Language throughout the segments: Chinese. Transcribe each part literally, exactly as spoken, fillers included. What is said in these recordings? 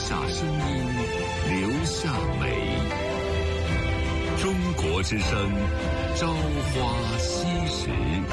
下声音，留下美。中国之声，朝花夕拾。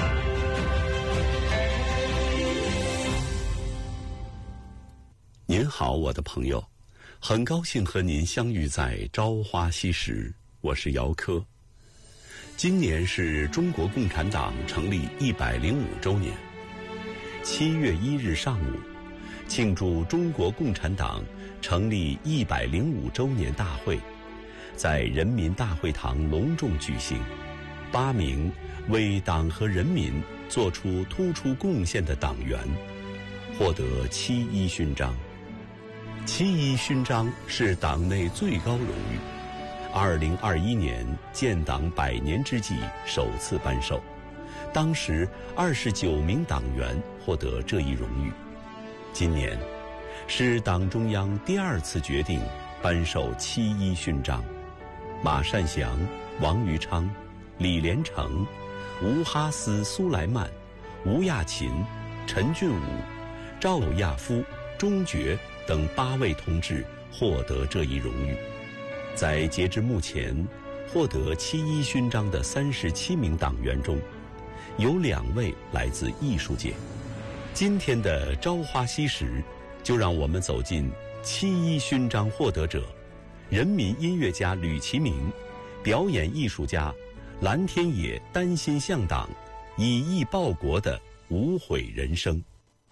您好，我的朋友，很高兴和您相遇在《朝花夕拾》，我是姚科。今年是中国共产党成立一百零五周年，七月一日上午，庆祝中国共产党成立一百零五周年大会在人民大会堂隆重举行。八名为党和人民做出突出贡献的党员获得七一勋章。七一勋章是党内最高荣誉，二零二一年建党百年之际首次颁授，当时二十九名党员获得这一荣誉。今年是党中央第二次决定颁授七一勋章，马善祥、王余昌、李连成、吴哈斯·苏莱曼、吴亚勤、陈俊武、赵亚夫、钟觉等八位同志获得这一荣誉。在截至目前获得七一勋章的三十七名党员中，有两位来自艺术界。今天的朝花夕拾，就让我们走进七一勋章获得者人民音乐家吕其明，表演艺术家蓝天野丹心向党，以艺报国的无悔人生。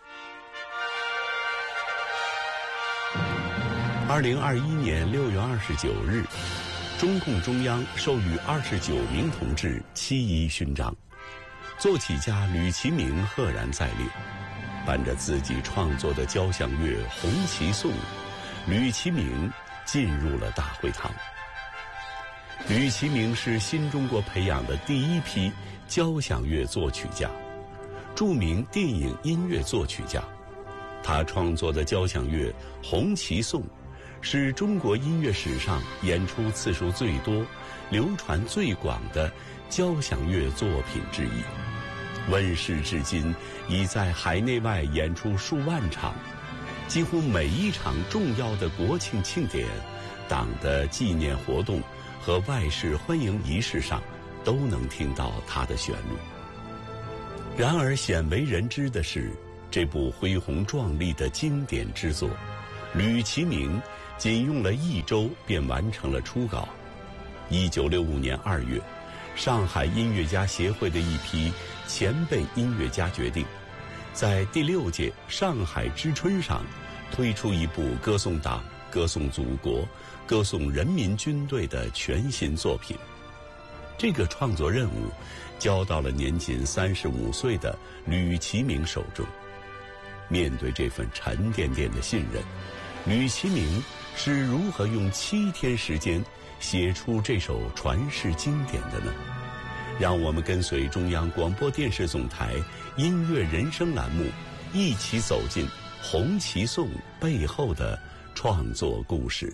二零二一年六月二十九日，中共中央授予二十九名同志七一勋章。作曲家吕其明赫然在列，伴着自己创作的交响乐《红旗颂》，吕其明进入了大会堂。吕其明是新中国培养的第一批交响乐作曲家，著名电影音乐作曲家。他创作的交响乐《红旗颂》是中国音乐史上演出次数最多、流传最广的交响乐作品之一。问世至今，已在海内外演出数万场，几乎每一场重要的国庆庆典、党的纪念活动和外事欢迎仪式上，都能听到它的旋律。然而鲜为人知的是，这部恢宏壮丽的经典之作，吕其明仅用了一周便完成了初稿。一九六五年二月，上海音乐家协会的一批前辈音乐家决定，在第六届上海之春上推出一部歌颂党、歌颂祖国、歌颂人民军队的全新作品。这个创作任务交到了年仅三十五岁的吕其明手中。面对这份沉甸甸的信任，吕其明是如何用七天时间写出这首传世经典的呢？让我们跟随中央广播电视总台音乐人生栏目，一起走进《红旗颂》背后的创作故事。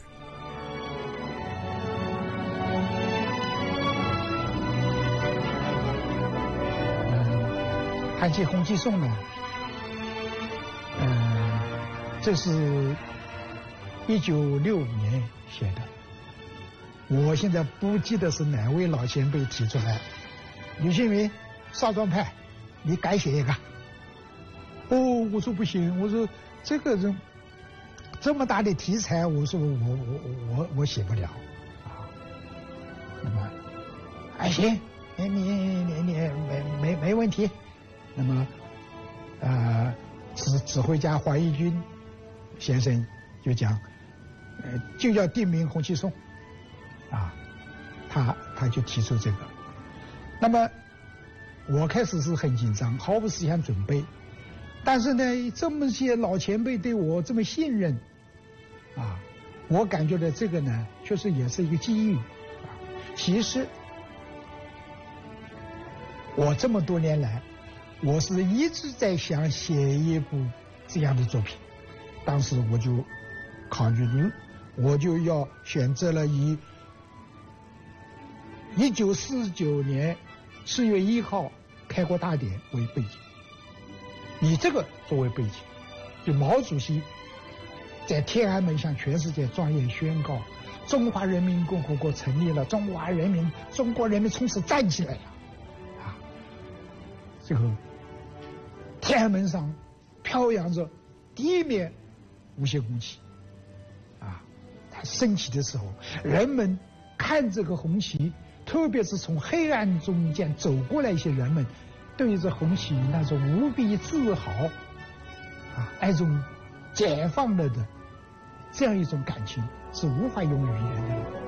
嗯，谈起《红旗颂》呢，嗯，这是一九六五年写的。我现在不记得是哪位老前辈提出来，吕其明，少壮派，你改写一个。哦，我说不行，我说这个人这么大的题材，我说我我我我写不了啊。那么，哎行，你你你你没没没问题。那么，呃，指指挥家黄一军先生就讲，呃，就要定名《红旗颂》啊，他他就提出这个。那么我开始是很紧张，毫无思想准备，但是呢，这么些老前辈对我这么信任啊，我感觉到这个呢，确实也是一个机遇啊。其实我这么多年来，我是一直在想写一部这样的作品，当时我就考虑，我就要选择了以一九四九年四月一号开国大典为背景，以这个作为背景，就毛主席在天安门向全世界庄严宣告：中华人民共和国成立了，中华人民，中国人民从此站起来了。啊，最后，天安门上飘扬着第一面无限红旗。啊，它升起的时候，人们看这个红旗，特别是从黑暗中间走过来一些人们，对着红旗那种无比自豪，啊，那种解放了的这样一种感情是无法用语言的。